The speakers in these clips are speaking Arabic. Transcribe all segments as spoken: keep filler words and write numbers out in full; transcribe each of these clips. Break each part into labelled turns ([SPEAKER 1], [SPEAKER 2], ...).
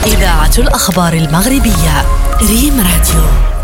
[SPEAKER 1] إذاعة الأخبار المغربية ريم راديو.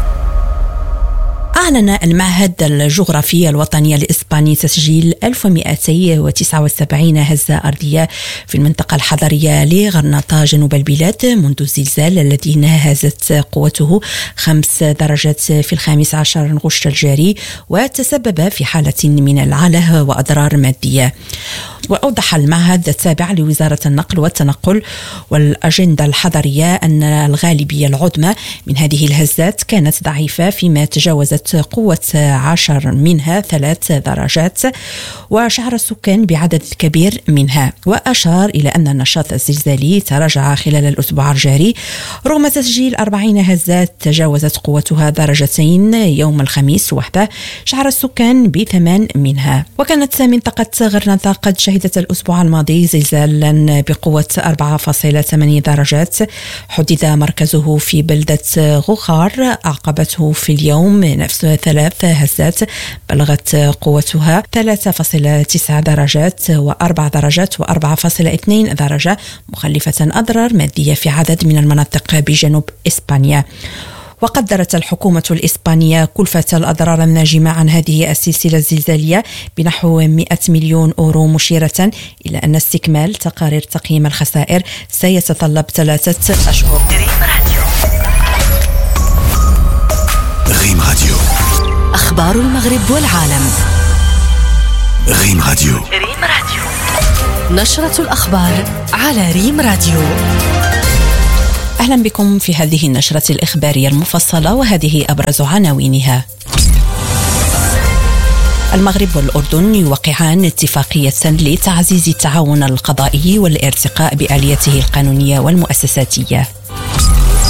[SPEAKER 1] أعلن المعهد الجغرافي الوطني الإسباني تسجيل ألف ومئتين وتسعة وسبعين هزة أرضية في المنطقة الحضرية لغرناطة جنوب البلاد منذ الزلزال الذي ناهزت قوته خمس درجات في الخامس عشر غشت الجاري، وتسبب في حالة من العله وأضرار مادية. وأوضح المعهد التابع لوزارة النقل والتنقل والأجندة الحضرية أن الغالبية العظمى من هذه الهزات كانت ضعيفة، فيما تجاوزت قوة عشر منها ثلاث درجات، وشعر السكان بعدد كبير منها. وأشار إلى أن النشاط الزلزالي تراجع خلال الأسبوع الجاري رغم تسجيل أربعين هزات تجاوزت قوتها درجتين يوم الخميس وحده، شعر السكان بثمان منها. وكانت منطقة غرناطة قد شهدت الأسبوع الماضي زلزالا بقوة أربعة فاصلة ثمانية درجات حدد مركزه في بلدة غوخار، أعقبته في اليوم نفس ثلاث هزات بلغت قوتها ثلاثة فاصلة تسعة درجات وأربع درجات وأربعة فاصلة اثنين درجة، مخلفة أضرار مادية في عدد من المناطق بجنوب إسبانيا. وقدرت الحكومة الإسبانية كلفة الأضرار الناجمة عن هذه السلسلة الزلزالية بنحو مئة مليون أورو، مشيرة إلى أن استكمال تقارير تقييم الخسائر سيتطلب ثلاثة أشهر.
[SPEAKER 2] ريم راديو،
[SPEAKER 1] أخبار المغرب والعالم.
[SPEAKER 2] ريم راديو.
[SPEAKER 1] ريم راديو، نشرة الأخبار على ريم راديو. أهلا بكم في هذه النشرة الإخبارية المفصلة، وهذه أبرز عناوينها. المغرب والأردن يوقعان اتفاقية لتعزيز التعاون القضائي والارتقاء بآليته القانونية والمؤسساتية.